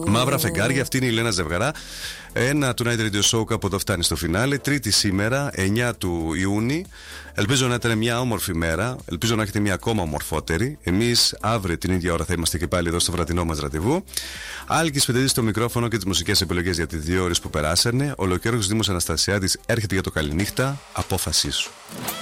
Μαύρα φεγγάρια, αυτή είναι η Λένα Ζευγαρά. Ένα Tonight Radio Show από εδώ φτάνει στο φινάλε. Τρίτη σήμερα, 9 του Ιούνιου. Ελπίζω να ήταν μια όμορφη μέρα. Ελπίζω να έχετε μια ακόμα ομορφότερη. Εμείς αύριο την ίδια ώρα θα είμαστε και πάλι εδώ στο βραδινό μας ραντεβού. Άλκης Πεντεδής στο μικρόφωνο και τις μουσικές επιλογές για τις 2 ώρες που περάσανε. Ο Ολοκαίριος Δήμος Αναστασιάδης έρχεται για το καληνύχτα. Απόφασή σου.